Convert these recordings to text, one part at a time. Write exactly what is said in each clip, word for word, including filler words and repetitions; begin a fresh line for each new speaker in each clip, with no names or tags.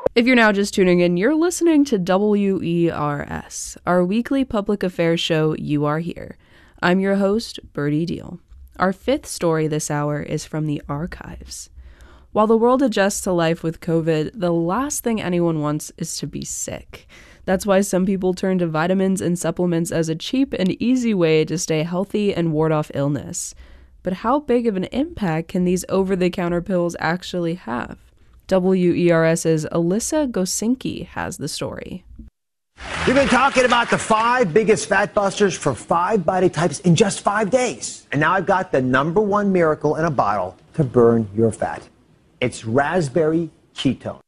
If you're now just tuning in, you're listening to W E R S, our weekly public affairs show, You Are Here. I'm your host, Birdie Deal. Our fifth story this hour is from the archives. While the world adjusts to life with COVID, the last thing anyone wants is to be sick. That's why some people turn to vitamins and supplements as a cheap and easy way to stay healthy and ward off illness. But how big of an impact can these over-the-counter pills actually have? WERS's Alyssa Gosinski has the story.
We've been talking about the five biggest fat busters for five body types in just five days. And now I've got the number one miracle in a bottle to burn your fat. It's raspberry ketone.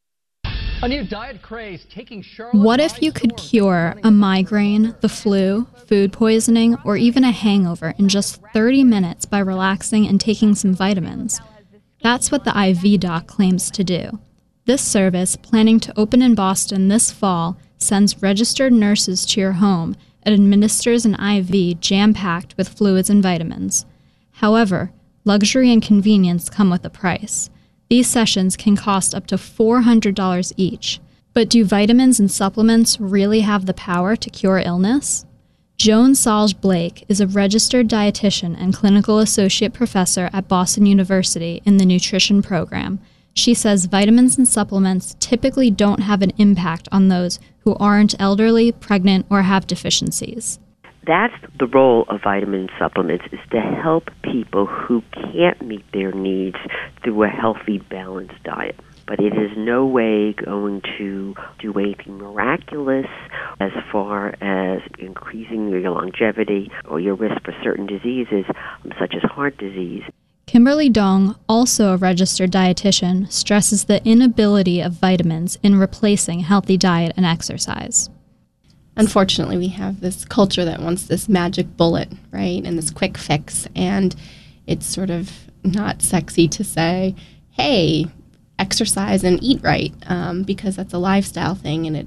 A new diet craze taking Charlotte.
What if you could cure a migraine, the flu, food poisoning, or even a hangover in just thirty minutes by relaxing and taking some vitamins? That's what the I V Doc claims to do. This service, planning to open in Boston this fall, sends registered nurses to your home and administers an I V jam-packed with fluids and vitamins. However, luxury and convenience come with a price. These sessions can cost up to four hundred dollars each. But do vitamins and supplements really have the power to cure illness? Joan Salge-Blake is a registered dietitian and clinical associate professor at Boston University in the nutrition program. She says vitamins and supplements typically don't have an impact on those who aren't elderly, pregnant, or have deficiencies.
That's the role of vitamin supplements, is to help people who can't meet their needs through a healthy, balanced diet. But it is no way going to do anything miraculous as far as increasing your longevity or your risk for certain diseases, such as heart disease.
Kimberly Dong, also a registered dietitian, stresses the inability of vitamins in replacing healthy diet and exercise.
Unfortunately, we have this culture that wants this magic bullet, right, and this quick fix, and it's sort of not sexy to say, hey, exercise and eat right, um, because that's a lifestyle thing, and it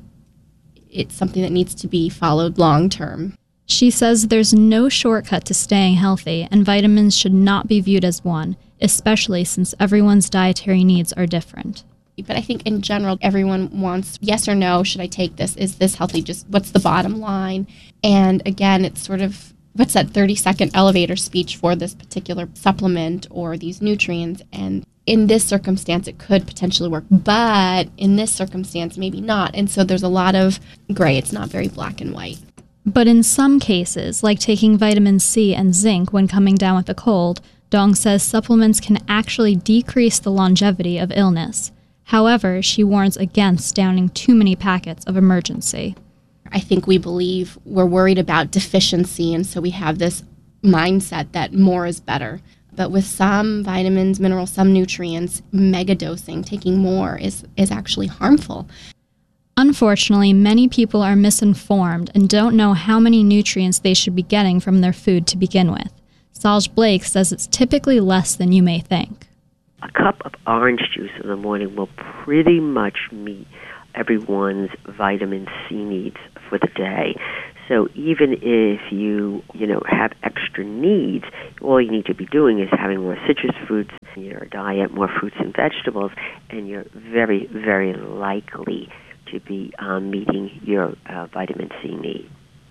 it's something that needs to be followed long term.
She says there's no shortcut to staying healthy, and vitamins should not be viewed as one, especially since everyone's dietary needs are different.
But I think in general, everyone wants yes or no, should I take this? Is this healthy? Just what's the bottom line? And again, it's sort of, what's that thirty-second elevator speech for this particular supplement or these nutrients? And in this circumstance, it could potentially work, but in this circumstance, maybe not. And so there's a lot of gray. It's not very black and white.
But in some cases, like taking vitamin C and zinc when coming down with a cold, Dong says supplements can actually decrease the longevity of illness. However, she warns against downing too many packets of emergency.
I think we believe we're worried about deficiency, and so we have this mindset that more is better. But with some vitamins, minerals, some nutrients, megadosing, taking more is, is actually harmful.
Unfortunately, many people are misinformed and don't know how many nutrients they should be getting from their food to begin with. Salge-Blake says it's typically less than you may think.
A cup of orange juice in the morning will pretty much meet everyone's vitamin C needs for the day. So even if you, you know, have extra needs, all you need to be doing is having more citrus fruits in your diet, more fruits and vegetables, and you're very, very likely to be um, meeting your uh, vitamin C need.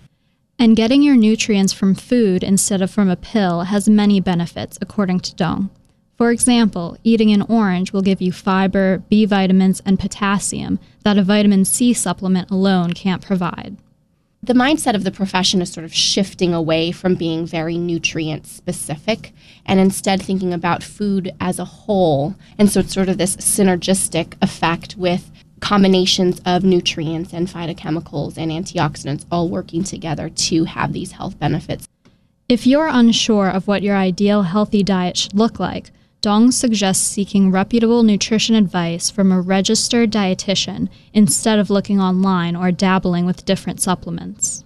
And getting your nutrients from food instead of from a pill has many benefits, according to Dong. For example, eating an orange will give you fiber, B vitamins, and potassium that a vitamin C supplement alone can't provide.
The mindset of the profession is sort of shifting away from being very nutrient specific and instead thinking about food as a whole. And so it's sort of this synergistic effect with combinations of nutrients and phytochemicals and antioxidants all working together to have these health benefits.
If you're unsure of what your ideal healthy diet should look like, Dong suggests seeking reputable nutrition advice from a registered dietitian instead of looking online or dabbling with different supplements.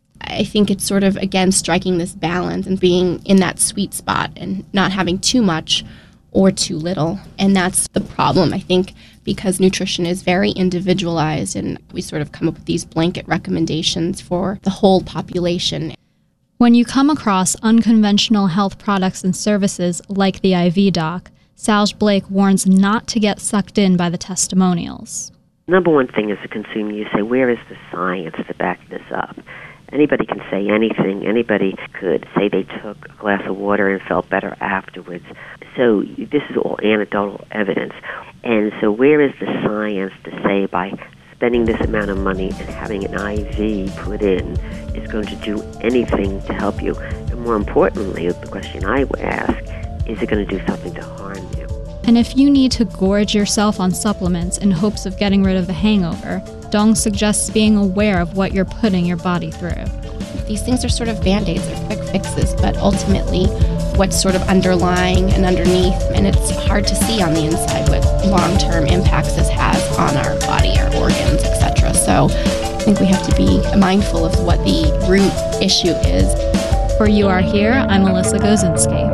I think it's sort of, again, striking this balance and being in that sweet spot and not having too much or too little. And that's the problem, I think, because nutrition is very individualized and we sort of come up with these blanket recommendations for the whole population.
When you come across unconventional health products and services like the I V Doc, Salge-Blake warns not to get sucked in by the testimonials.
Number one thing as a consumer, you say, where is the science to back this up? Anybody can say anything. Anybody could say they took a glass of water and felt better afterwards. So this is all anecdotal evidence. And so where is the science to say by spending this amount of money and having an I V put in is going to do anything to help you? And more importantly, the question I would ask, is it going to do something to harm you?
And if you need to gorge yourself on supplements in hopes of getting rid of the hangover, Dong suggests being aware of what you're putting your body through.
These things are sort of band-aids or quick fixes, but ultimately what's sort of underlying and underneath, and it's hard to see on the inside what long-term impacts this has on our body, our organs, et cetera. So I think we have to be mindful of what the root issue is.
For You Are Here, I'm Melissa Gozinski.